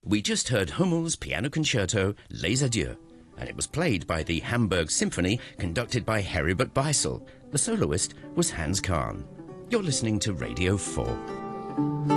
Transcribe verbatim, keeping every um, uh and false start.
We just heard Hummel's piano concerto, Les Adieux, and it was played by the Hamburg Symphony, conducted by Heribert Beisel. The soloist was Hans Kahn. You're listening to Radio four.